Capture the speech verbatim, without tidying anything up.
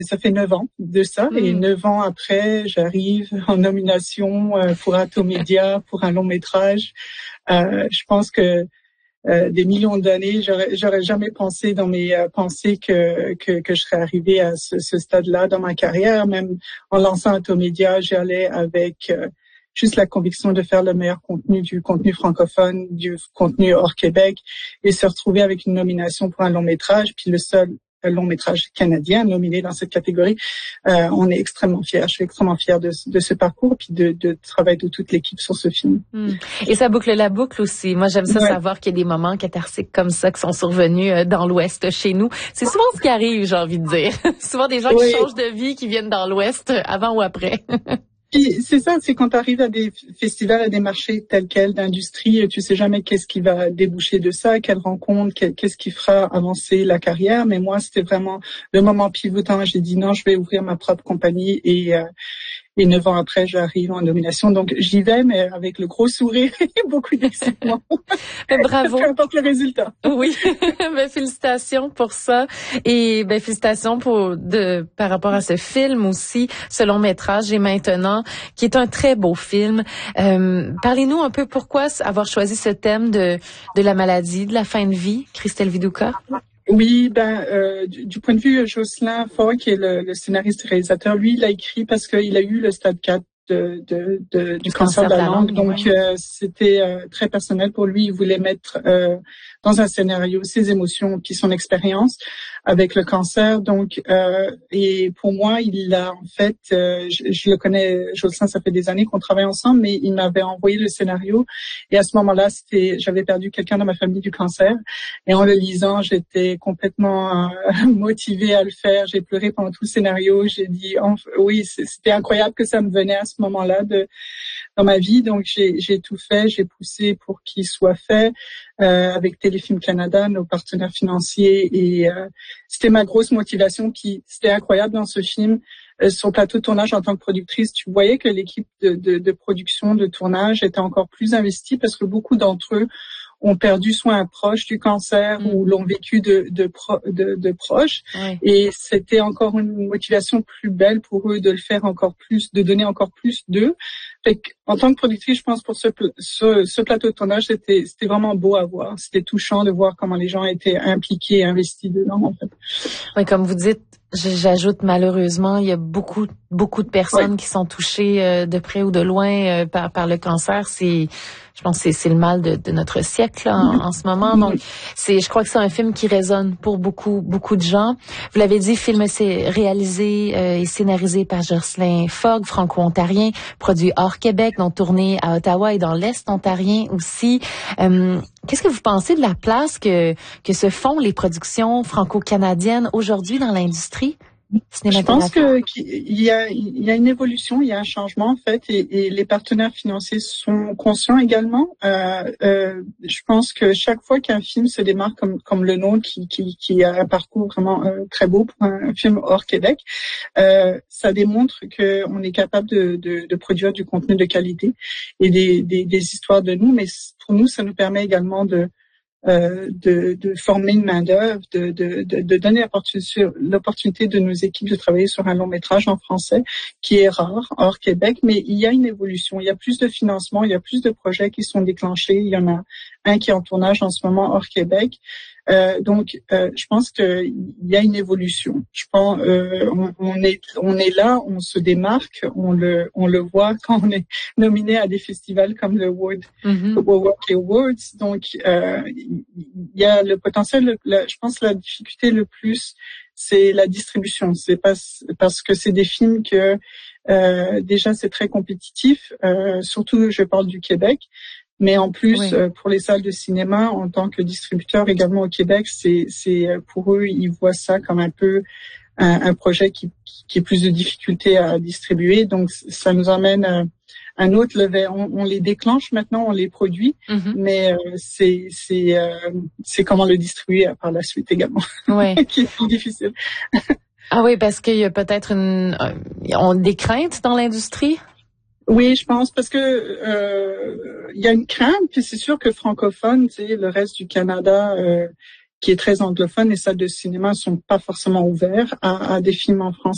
Ça fait neuf ans de ça, mmh. et neuf ans après, j'arrive en nomination euh, pour Atomédia, pour un long métrage. Euh, je pense que euh, des millions d'années, j'aurais, j'aurais jamais pensé dans mes euh, pensées que, que que je serais arrivée à ce, ce stade-là dans ma carrière. Même en lançant Atomédia, j'allais avec euh, juste la conviction de faire le meilleur contenu, du contenu francophone, du contenu hors Québec, et se retrouver avec une nomination pour un long métrage, puis le seul long métrage canadien nominé dans cette catégorie. Euh, on est extrêmement fiers. Je suis extrêmement fière de, de ce parcours puis de, de travail de toute l'équipe sur ce film. Mmh. Et ça boucle la boucle aussi. Moi, j'aime ça ouais. savoir qu'il y a des moments catharsiques comme ça qui sont survenus dans l'Ouest chez nous. C'est souvent ce qui arrive, j'ai envie de dire. Souvent des gens oui. qui changent de vie, qui viennent dans l'Ouest avant ou après. Puis c'est ça, c'est quand tu arrives à des festivals, à des marchés tels quels d'industrie, tu sais jamais qu'est-ce qui va déboucher de ça, quelle rencontre, qu'est-ce qui fera avancer la carrière. Mais moi, c'était vraiment le moment pivotant. J'ai dit non, je vais ouvrir ma propre compagnie et euh, et neuf ans après, j'arrive en nomination. Donc j'y vais, mais avec le gros sourire et beaucoup d'excitement. Bravo. Peu importe le résultat. Oui, ben, félicitations pour ça et ben félicitations pour de par rapport à ce film aussi, ce long métrage et maintenant, qui est un très beau film. Euh, parlez-nous un peu pourquoi avoir choisi ce thème de de la maladie, de la fin de vie, Christelle Viduka. Oui, ben euh, du, du point de vue Jocelyn Foy, qui est le, le scénariste et réalisateur, lui, il a écrit parce qu'il a eu le stade quatre de, de, de, du cancer, cancer de la, de la langue, langue. Donc, ouais. euh, c'était euh, très personnel pour lui. Il voulait mettre euh, dans un scénario ses émotions puis son expérience avec le cancer. Donc, euh, et pour moi, il a en fait, euh, je, je le connais, Jocelyn, ça fait des années qu'on travaille ensemble, mais il m'avait envoyé le scénario. Et à ce moment-là, c'était, j'avais perdu quelqu'un dans ma famille du cancer. Et en le lisant, j'étais complètement euh, motivée à le faire. J'ai pleuré pendant tout le scénario. J'ai dit, oh, oui, c'était incroyable que ça me venait à ce moment-là de dans ma vie. Donc, j'ai, j'ai tout fait. J'ai poussé pour qu'il soit fait euh, avec Téléfilm Canada, nos partenaires financiers. Et euh, c'était ma grosse motivation. Puis, c'était incroyable dans ce film. Euh, sur le plateau de tournage en tant que productrice, tu voyais que l'équipe de, de, de production, de tournage était encore plus investie parce que beaucoup d'entre eux ont perdu soit un proche du cancer mmh. ou l'ont vécu de, de, pro, de, de proches. Ouais. Et c'était encore une motivation plus belle pour eux de le faire encore plus, de donner encore plus d'eux. Fait que, en tant que productrice, je pense pour ce, ce, ce plateau de tournage, c'était, c'était vraiment beau à voir. C'était touchant de voir comment les gens étaient impliqués et investis dedans, en fait. Oui, comme vous dites, j'ajoute malheureusement, il y a beaucoup, beaucoup de personnes ouais. qui sont touchées euh, de près ou de loin euh, par, par le cancer. C'est, je pense que c'est, c'est le mal de, de notre siècle là, en, en ce moment. Donc, c'est, je crois que c'est un film qui résonne pour beaucoup, beaucoup de gens. Vous l'avez dit, film c'est réalisé euh, et scénarisé par Jocelyn Fogg, franco-ontarien, produit hors Québec, donc tourné à Ottawa et dans l'Est ontarien aussi. Euh, qu'est-ce que vous pensez de la place que que se font les productions franco-canadiennes aujourd'hui dans l'industrie? Je pense que qu'il y a il y a une évolution, il y a un changement en fait, et, et les partenaires financiers sont conscients également. Euh, euh, je pense que chaque fois qu'un film se démarque comme comme le nôtre, qui qui qui a un parcours vraiment euh, très beau pour un, un film hors Québec, euh, ça démontre que on est capable de, de de produire du contenu de qualité et des des, des histoires de nous. Mais pour nous, ça nous permet également de Euh, de, de former une main-d'œuvre, de, de, de, de donner l'opportunité de nos équipes de travailler sur un long métrage en français, qui est rare hors Québec, mais il y a une évolution, il y a plus de financement, il y a plus de projets qui sont déclenchés, il y en a un qui est en tournage en ce moment hors Québec. Euh, donc, euh, je pense qu'il y a une évolution. Je pense, euh, on, on est, on est là, on se démarque, on le, on le voit quand on est nominé à des festivals comme le World mm-hmm. Walkie Awards. Donc, euh, il y a le potentiel. Le, la, je pense la difficulté le plus, c'est la distribution. C'est pas parce que c'est des films que euh, déjà c'est très compétitif. Euh, surtout, je parle du Québec. Mais en plus, oui. euh, pour les salles de cinéma, en tant que distributeur également au Québec, c'est, c'est pour eux, ils voient ça comme un peu un, un projet qui, qui est plus de difficulté à distribuer. Donc, ça nous emmène à un autre level. On, on les déclenche maintenant, on les produit, mm-hmm. mais euh, c'est c'est euh, c'est comment le distribuer par la suite également, oui. qui est plus difficile. Ah oui, parce qu'il y a peut-être une euh, on des craintes dans l'industrie. Oui, je pense, parce que euh, il y a une crainte, puis c'est sûr que francophone, tu sais, le reste du Canada, euh, qui est très anglophone, les salles de cinéma sont pas forcément ouverts à, à des films en français.